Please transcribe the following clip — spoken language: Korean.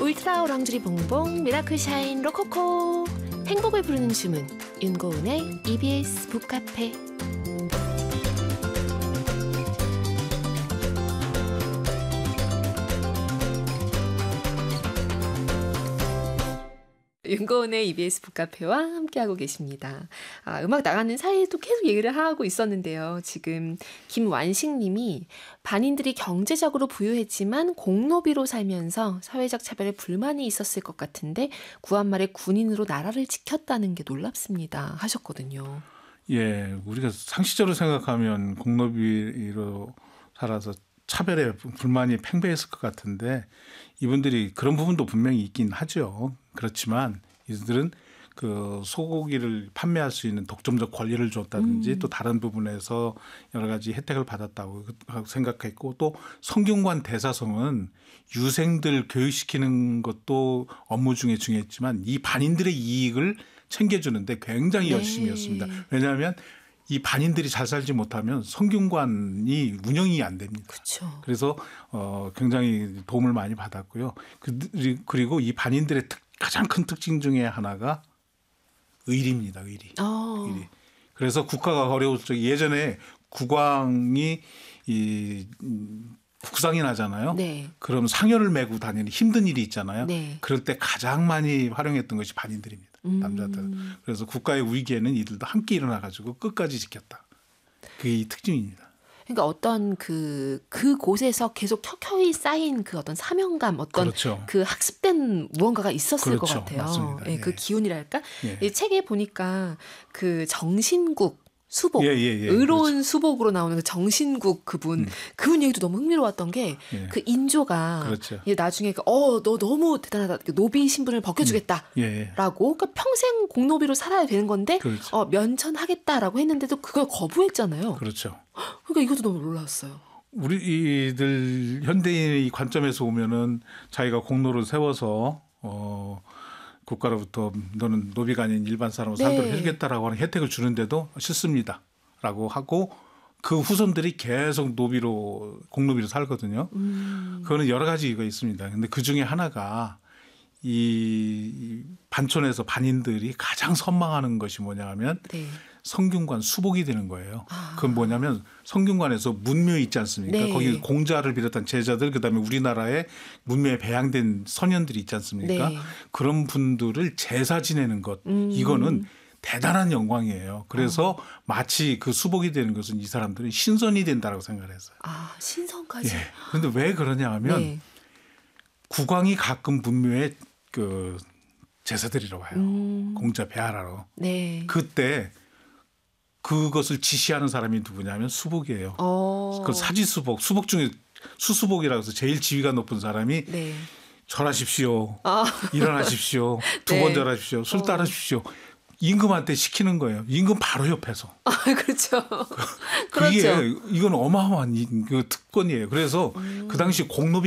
울트라 오랑주리 봉봉 미라클 샤인 로코코 행복을 부르는 주문 윤고은의 EBS 북카페. 윤고은의 EBS 북카페와 함께하고 계십니다. 음악 나가는 사이에도 계속 얘기를 하고 있었는데요. 지금 김완식님이 반인들이 경제적으로 부유했지만 공노비로 살면서 사회적 차별에 불만이 있었을 것 같은데 구한말에 군인으로 나라를 지켰다는 게 놀랍습니다 하셨거든요. 예, 우리가 상식적으로 생각하면 공노비로 살아서 차별에 불만이 팽배했을 것 같은데 이분들이 그런 부분도 분명히 있긴 하죠. 그렇지만 이들은 그 소고기를 판매할 수 있는 독점적 권리를 줬다든지 또 다른 부분에서 여러 가지 혜택을 받았다고 생각했고 또 성균관 대사성은 유생들 교육시키는 것도 업무 중에 중요했지만 이 반인들의 이익을 챙겨주는데 굉장히 열심히였습니다. 왜냐하면 이 반인들이 잘 살지 못하면 성균관이 운영이 안 됩니다. 그쵸. 그래서 굉장히 도움을 많이 받았고요. 그리고 이 반인들의 가장 큰 특징 중에 하나가 의리입니다. 의리. 의리. 그래서 국가가 어려울 적 예전에 국왕이 국상이 나잖아요. 네. 그럼 상여를 메고 다니는 힘든 일이 있잖아요. 네. 그럴 때 가장 많이 활용했던 것이 반인들입니다. 남자들. 그래서 국가의 위기에는 이들도 함께 일어나가지고 끝까지 지켰다. 그게 이 특징입니다. 그러니까 어떤 그곳에서 계속 켜켜이 쌓인 그 어떤 사명감, 어떤 그렇죠. 그 학습된 무언가가 있었을 그렇죠. 것 같아요. 맞습니다. 예, 예. 그 기운이랄까? 예. 이 책에 보니까 그 정신국 수복, 예. 의로운 그렇죠. 수복으로 나오는 그 정신국 그분 얘기도 너무 흥미로웠던 게 그 예. 인조가 그렇죠. 나중에 너 너무 대단하다, 노비 신분을 벗겨주겠다라고 예. 그러니까 평생 공노비로 살아야 되는 건데 그렇죠. 면천하겠다라고 했는데도 그걸 거부했잖아요. 그렇죠. 그러니까 이것도 너무 놀라웠어요. 우리들 현대인의 관점에서 보면은 자기가 공로를 세워서 국가로부터 너는 노비가 아닌 일반 사람으로 살도록 해주겠다라고 하는 혜택을 주는데도 싫습니다라고 하고 그 후손들이 계속 공노비로 살거든요. 그거는 여러 가지 이유가 있습니다. 근데 그 중에 하나가 이 반촌에서 반인들이 가장 선망하는 것이 뭐냐 하면 성균관 수복이 되는 거예요. 그건 뭐냐면 성균관에서 문묘 있지 않습니까? 네. 거기 공자를 비롯한 제자들 그다음에 우리나라에 문묘에 배양된 선현들이 있지 않습니까? 네. 그런 분들을 제사 지내는 것 이거는 대단한 영광이에요. 그래서 마치 그 수복이 되는 것은 이 사람들은 신선이 된다라고 생각을 했어요. 신선까지. 그런데 왜 그러냐 하면 국왕이 가끔 문묘에 그 제사드리러 와요. 공자 배하라로. 네. 그때 그것을 지시하는 사람이 누구냐면 수복이에요. 그 사지수복, 수복 중에 수수복이라고 해서 제일 지위가 높은 사람이 절하십시오. 일어나십시오. 두 번 절하십시오. 술 따르십시오. 임금한테 시키는 거예요. 임금 바로 옆에서. 그렇죠. 그게 이건 어마어마한 그 특권이에요. 그래서 그 당시 공노비